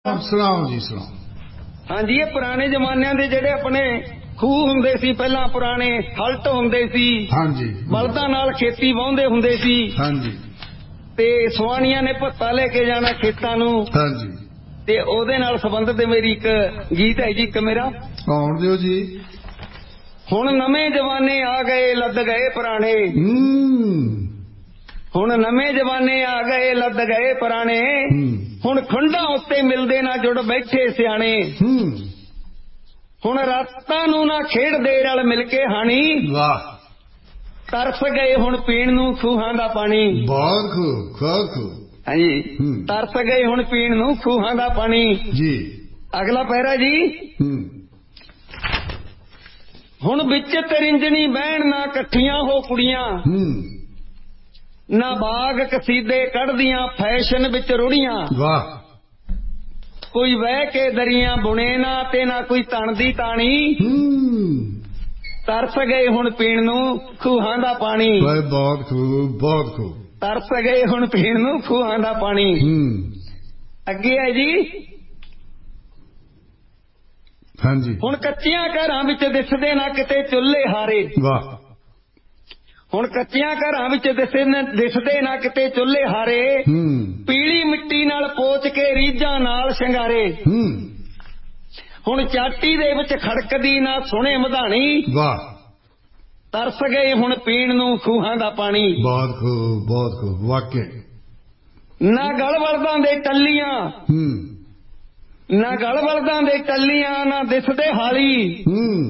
ਸੁਣਾਓ ਜੀ ਸੁਣਾਓ। ਹਾਂਜੀ, ਇਹ ਪੁਰਾਣੇ ਜ਼ਮਾਨਿਆਂ ਦੇ ਜਿਹੜੇ ਆਪਣੇ ਖੂਹ ਹੁੰਦੇ ਸੀ, ਪਹਿਲਾਂ ਪੁਰਾਣੇ ਹਲਟ ਹੁੰਦੇ ਸੀ, ਹਾਂਜੀ, ਬਲਦਾਂ ਨਾਲ ਖੇਤੀ ਵਾਹੁੰਦੇ ਹੁੰਦੇ ਸੀ। ਹਾਂਜੀ, ਤੇ ਸਵਾਣੀਆਂ ਨੇ ਭੱਤਾ ਲੈ ਕੇ ਜਾਣਾ ਖੇਤਾਂ ਨੂੰ। ਹਾਂਜੀ, ਤੇ ਉਹਦੇ ਨਾਲ ਸੰਬੰਧਿਤ ਮੇਰੀ ਇੱਕ ਗੀਤ ਹੈ ਜੀ, ਇੱਕ ਮੇਰਾ। ਆਉਣ ਦਿਓ ਜੀ। ਹੁਣ ਨਵੇਂ ਜਮਾਨੇ ਆ ਗਏ, ਲੱਦ ਗਏ ਪੁਰਾਣੇ। ਹੁਣ ਨਵੇਂ ਜਮਾਨੇ ਆ ਗਏ, ਲੱਦ ਗਏ ਪੁਰਾਣੇ। ਹੁਣ ਖੁੰਡਾਂ ਉੱਤੇ ਮਿਲਦੇ ਨਾ ਜੁੜ ਬੈਠੇ ਸਿਆਣੇ। ਹੁਣ ਰਾਤਾਂ ਨੂੰ ਨਾ ਖੇਡਦੇ ਰਲ ਮਿਲ ਕੇ ਹਾਣੀ। ਵਾਹ। ਤਰਸ ਗਏ ਹੁਣ ਪੀਣ ਨੂੰ ਖੂਹਾਂ ਦਾ ਪਾਣੀ। ਬਹੁਤ ਖੂਬ, ਬਹੁਤ ਖੂਬ। ਹਾਂਜੀ, ਤਰਸ ਗਏ ਹੁਣ ਪੀਣ ਨੂੰ ਖੂਹਾਂ ਦਾ ਪਾਣੀ ਜੀ। ਅਗਲਾ ਪਹਿਰਾ ਜੀ। ਹੁਣ ਵਿੱਚ ਤਰਿੰਜਣੀ ਬਹਿਣ ਨਾ ਇਕੱਠੀਆਂ ਹੋ ਕੁੜੀਆਂ। ਨਾ ਬਾਗ ਕਸੀਦੇ ਕੱਢਦੀਆਂ ਫੈਸ਼ਨ ਵਿੱਚ ਰੁੜੀਆਂ। ਵਾਹ। ਕੋਈ ਵਹਿ ਕੇ ਦਰੀਆਂ ਬੁਣੇ ਨਾ ਤੇ ਨਾ ਕੋਈ ਤਣ ਦੀ ਤਾਣੀ। ਤਰਸ ਗਏ ਹੁਣ ਪੀਣ ਨੂੰ ਖੂਹਾਂ ਦਾ ਪਾਣੀ। ਬਹੁਤ ਖੂਬ, ਬਹੁਤ ਖੂਬ। ਤਰਸ ਗਏ ਹੁਣ ਪੀਣ ਨੂੰ ਖੂਹਾਂ ਦਾ ਪਾਣੀ। ਅੱਗੇ ਹੈ ਜੀ। ਹਾਂਜੀ। ਹੁਣ ਕੱਚੀਆਂ ਘਰਾਂ ਵਿੱਚ ਦਿਸਦੇ ਨਾ ਕਿਤੇ ਚੁੱਲ੍ਹੇ ਹਾਰੇ। ਵਾਹ। ਹੁਣ ਕੱਚੀਆਂ ਘਰਾਂ ਵਿੱਚ ਦਿਸਦੇ ਨਾ ਕਿਤੇ ਚੁੱਲ੍ਹੇ ਹਾਰੇ। ਪੀਲੀ ਮਿੱਟੀ ਨਾਲ ਪੋਚ ਕੇ ਰੀਝਾਂ ਨਾਲ ਸ਼ਿੰਗਾਰੇ। ਹੁਣ ਚਾਟੀ ਦੇ ਵਿੱਚ ਖੜਕਦੀ ਨਾ ਸੁਣੇ ਮਧਾਣੀ। ਵਾਹ। ਤਰਸ ਗਏ ਹੁਣ ਪੀਣ ਨੂੰ ਖੂਹਾਂ ਦਾ ਪਾਣੀ। ਬਹੁਤ ਖੂਬ, ਬਹੁਤ ਖੂਬ, ਵਾਕਿਆ। ਨਾ ਗਲ ਬਲਦਾਂ ਦੇ ਟੱਲੀਆਂ। ਨਾ ਗਲ ਬਲਦਾਂ ਦੇ ਟੱਲੀਆਂ, ਨਾ ਦਿਸਦੇ ਹਾਲੀ।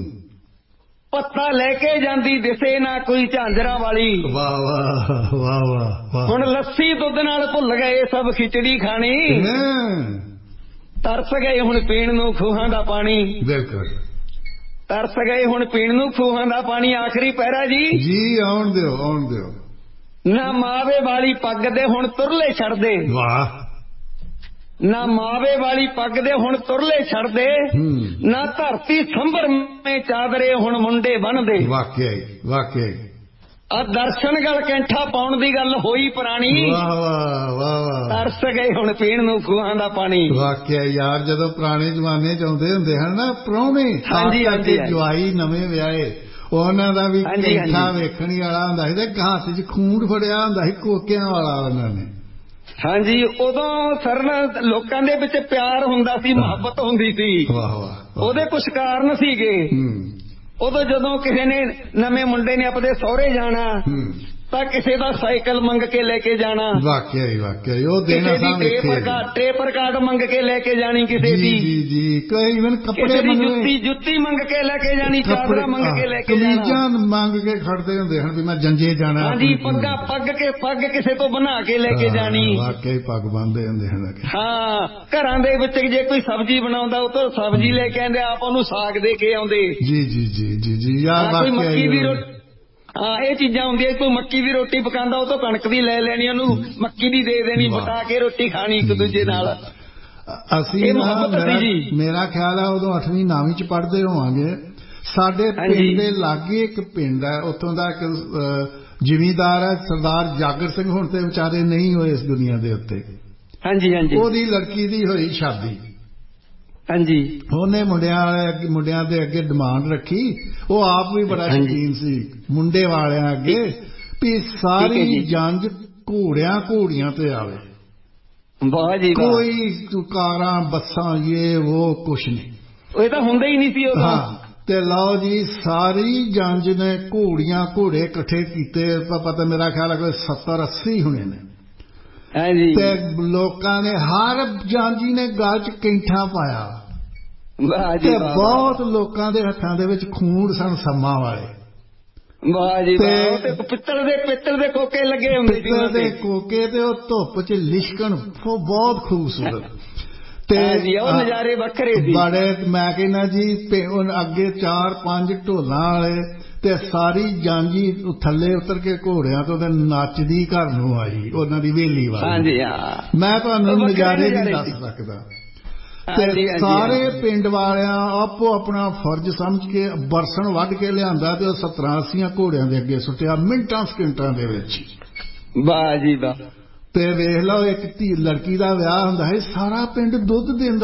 ਪੱਤਾ ਲੈ ਕੇ ਜਾਂਦੀ ਦਿਸੇ ਨਾ ਕੋਈ ਝਾਂਜਰਾਂ ਵਾਲੀ। ਵਾਹ ਵਾਹ ਵਾਹ ਵਾਹ। ਹੁਣ ਲੱਸੀ ਦੁੱਧ ਨਾਲ ਭੁੱਲ ਗਏ ਸਭ ਖਿਚੜੀ ਖਾਣੀ। ਤਰਸ ਗਏ ਹੁਣ ਪੀਣ ਨੂੰ ਖੂਹਾਂ ਦਾ ਪਾਣੀ। ਬਿਲਕੁਲ। ਤਰਸ ਗਏ ਹੁਣ ਪੀਣ ਨੂੰ ਖੂਹਾਂ ਦਾ ਪਾਣੀ। ਆਖਰੀ ਪਹਿਰਾ ਜੀ। ਜੀ ਆਉਣ ਦਿਓ, ਆਉਣ ਦਿਓ। ਨਾ ਮਾਵੇ ਵਾਲੀ ਪੱਗ ਦੇ ਹੁਣ ਤੁਰਲੇ ਛੱਡਦੇ। ਵਾਹ। ਨਾ ਮਾਵੇ ਵਾਲੀ ਪੱਗ ਦੇ ਹੁਣ ਤੁਰਲੇ ਛੱਡਦੇ। ਨਾ ਧਰਤੀ ਸੰਭਰ ਮੇ ਚਾਦਰੇ ਹੁਣ ਮੁੰਡੇ ਬੰਨਦੇ। ਵਾਕਿਆ ਹੀ, ਵਾਕਿਆ ਹੀ। ਆ ਦਰਸ਼ਨ ਗਲ ਕੈਂਠਾ ਪਾਉਣ ਦੀ ਗੱਲ ਹੋਈ ਪੁਰਾਣੀ। ਵਾਹ ਵਾਹ ਵਾਹ ਵਾਹ। ਤਰਸ ਗਏ ਹੁਣ ਪੀਣ ਨੂੰ ਖੂਹਾਂ ਦਾ ਪਾਣੀ। ਵਾਕਿਆ ਯਾਰ, ਜਦੋਂ ਪੁਰਾਣੇ ਜ਼ਮਾਨੇ ਚ ਆਉਂਦੇ ਹੁੰਦੇ ਹਨ ਨਾ ਪ੍ਰਾਹੁਣੇ, ਹਾਂਜੀ ਹਾਂਜੀ, ਜਵਾਈ ਨਵੇਂ ਵਿਆਹੇ, ਉਹਨਾਂ ਦਾ ਵੀ ਕੈਂਠਾ ਵੇਖਣ ਵਾਲਾ ਹੁੰਦਾ ਸੀ ਤੇ ਹੱਥ ਚ ਖੂੰਡ ਫੜਿਆ ਹੁੰਦਾ ਸੀ ਕੋਕਿਆਂ ਵਾਲਾ ਉਹਨਾਂ ਨੇ। ਹਾਂਜੀ, ਉਦੋਂ ਸਰਨ ਲੋਕਾਂ ਦੇ ਵਿੱਚ ਪਿਆਰ ਹੁੰਦਾ ਸੀ, ਮੁਹੱਬਤ ਹੁੰਦੀ ਸੀ। ਵਾਹ ਵਾਹ। ਉਹਦੇ ਕੁਛ ਕਾਰਨ ਸੀਗੇ। ਉਦੋਂ ਜਦੋਂ ਕਿਸੇ ਨੇ ਨਵੇਂ ਮੁੰਡੇ ਨੇ ਆਪਣੇ ਸਹੁਰੇ ਜਾਣਾ ਤਾਂ ਕਿਸੇ ਦਾ ਸਾਈਕਲ ਮੰਗ ਕੇ ਲੈ ਕੇ ਜਾਣਾ। ਵਾਕਿਆ ਹੀ, ਵਾਕਿਆ ਹੀ। ਉਹ ਦਿਨ ਕਿਸੇ ਦੀ ਟੇਪਰ ਕਾਰਡ ਮੰਗ ਕੇ ਲੈ ਕੇ ਜਾਣੀ ਕਿਸੇ ਦੀ। ਜੀ ਜੀ। ਕੋਈ ਇਵਨ ਕੱਪੜੇ ਜੁੱਤੀ ਮੰਗ ਕੇ ਲੈ ਕੇ ਜਾਣੀ, ਚਾਦਰਾ ਮੰਗ ਕੇ ਲੈ ਕੇ ਜਾਣਾ, ਕਮੀਜ਼ਾਂ ਮੰਗ ਕੇ ਖੜਦੇ ਹੁੰਦੇ ਹਨ ਵੀ ਮੈਂ ਜੰਜੇ ਜਾਣਾ। ਹਾਂਜੀ, ਪੱਗ ਕਿਸੇ ਤੋਂ ਬਣਾ ਕੇ ਲੈ ਕੇ ਜਾਣੀ। ਵਾਕਿਆ ਹੀ ਪੱਗ ਬੰਨ੍ਹਦੇ ਹੁੰਦੇ ਹਨ। ਹਾਂ, ਘਰਾਂ ਦੇ ਵਿੱਚ ਜੇ ਕੋਈ ਸਬਜ਼ੀ ਬਣਾਉਂਦਾ ਉਹ ਤੋਂ ਸਬਜ਼ੀ ਲੈ ਕੇ ਆਉਂਦੇ, ਆਪ ਉਹਨੂੰ ਸਾਗ ਦੇ ਕੇ ਆਉਂਦੇ। ਜੀ ਜੀ ਜੀ ਜੀ ਜੀ ਯਾਰ, ਕੋਈ ਮੱਕੀ ਦੀ ਰੋਟੀ। ਹਾਂ, ਇਹ ਚੀਜ਼ਾਂ ਹੁੰਦੀਆਂ। ਕੋਈ ਮੱਕੀ ਦੀ ਰੋਟੀ ਪਕਾਉਂਦਾ ਉਹ ਤੋਂ ਕਣਕ ਦੀ ਲੈ ਲੈਣੀ, ਉਹਨੂੰ ਮੱਕੀ ਦੀ ਦੇ ਦੇਣੀ, ਬਟਾ ਕੇ ਰੋਟੀ ਖਾਣੀ ਇੱਕ ਦੂਜੇ ਨਾਲ। ਅਸੀਂ ਮੇਰਾ ਖਿਆਲ ਹੈ ਉਦੋਂ 8ਵੀਂ 9ਵੀਂ ਚ ਪੜ੍ਹਦੇ ਹੋਵਾਂਗੇ। ਸਾਡੇ ਪਿੰਡ ਦੇ ਲਾਗੇ ਇੱਕ ਪਿੰਡ ਹੈ, ਉੱਥੋਂ ਦਾ ਇੱਕ ਜ਼ਿਮੀਂਦਾਰ ਹੈ ਸਰਦਾਰ ਜਾਗਰ ਸਿੰਘ। ਹੁਣ ਤੇ ਵਿਚਾਰੇ ਨਹੀਂ ਹੋਏ ਇਸ ਦੁਨੀਆ ਦੇ ਉੱਤੇ। ਹਾਂਜੀ ਹਾਂਜੀ। ਉਹਦੀ ਲੜਕੀ ਦੀ ਹੋਈ ਸ਼ਾਦੀ। ਹਾਂਜੀ। ਉਹਨੇ ਮੁੰਡਿਆਂ ਦੇ ਅੱਗੇ ਡਿਮਾਂਡ ਰੱਖੀ। ਉਹ ਆਪ ਵੀ ਬੜਾ ਸ਼ੌਕੀਨ ਸੀ ਮੁੰਡੇ ਵਾਲਿਆਂ ਅੱਗੇ ਵੀ ਸਾਰੀ ਜੰਜ ਘੋੜੀਆਂ ਤੇ ਆਵੇ। ਵਾਹ ਜੀ। ਕੋਈ ਕਾਰਾਂ ਬੱਸਾਂ ਉਹ ਕੁਛ ਨਹੀਂ। ਇਹ ਤਾਂ ਹੁੰਦਾ ਹੀ ਨਹੀਂ ਸੀ ਉਦੋਂ। ਤੇ ਲਓ ਜੀ, ਸਾਰੀ ਜੰਜ ਨੇ ਘੋੜੇ ਇਕੱਠੇ ਕੀਤੇ। ਪਤਾ ਮੇਰਾ ਖਿਆਲ ਹੈ ਕੋਈ 70-80 ਹੋਣੇ ਨੇ। ਤੇ ਲੋਕਾਂ ਨੇ ਹਰ ਜਾਂਜੀ ਨੇ ਗਲ ਚ ਕੈਂਠਾ ਪਾਇਆ। ਤੇ ਬਹੁਤ ਲੋਕਾਂ ਦੇ ਹੱਥਾਂ ਦੇ ਵਿੱਚ ਖੂੰਡ ਸਨ ਸੰਮਾਂ ਵਾਲੇ। ਵਾਹ ਜੀ ਵਾਹ। ਤੇ ਪਿੱਤਲ ਦੇ ਕੋਕੇ ਲੱਗੇ ਹੁੰਦੇ ਸੀ। ਪਿੱਤਲ ਦੇ ਕੋਕੇ ਤੇ ਉਹ ਧੁੱਪ ਚ ਲਿਸ਼ਕਣ, ਬਹੁਤ ਖੂਬਸੂਰਤ। ਤੇ ਉਹ ਨਜ਼ਾਰੇ ਵੱਖਰੇ ਸੀ ਬੜੇ। ਮੈਂ ਕਹਿੰਦਾ ਜੀ ਅੱਗੇ 4-5 ਢੋਲਾਂ ਵਾਲੇ ਤੇ ਸਾਰੀ ਜਾਂਜੀ ਥੱਲੇ ਉਤਰ ਕੇ ਘੋੜਿਆਂ ਤੋਂ ਤੇ ਨੱਚਦੀ ਘਰ ਨੂੰ ਆਈ, ਉਹਨਾਂ ਦੀ ਹਵੇਲੀ ਵਾਲੀ। ਹਾਂਜੀ ਹਾਂ। ਮੈਂ ਤੁਹਾਨੂੰ ਨਜ਼ਾਰੇ ਨਹੀਂ ਦੱਸ ਸਕਦਾ। ਤੇ ਸਾਰੇ ਪਿੰਡ ਵਾਲਿਆਂ ਆਪੋ ਆਪਣਾ ਫਰਜ਼ ਸਮਝ ਕੇ ਬਰਸਨ ਵੱਢ ਕੇ ਲਿਆਂਦਾ ਤੇ ਉਹ 70-80 ਘੋੜਿਆਂ ਦੇ ਅੱਗੇ ਸੁੱਟਿਆ ਮਿੰਟਾਂ ਸਕਿੰਟਾਂ ਦੇ ਵਿੱਚ। ਵਾਹ ਜੀ ਵਾਹ। ਤੇ ਵੇਖ ਲਓ, ਇੱਕ ਲੜਕੀ ਦਾ ਵਿਆਹ ਹੁੰਦਾ ਹੈ, ਸਾਰਾ ਪਿੰਡ ਦੁੱਧ ਦਿੰਦਾ।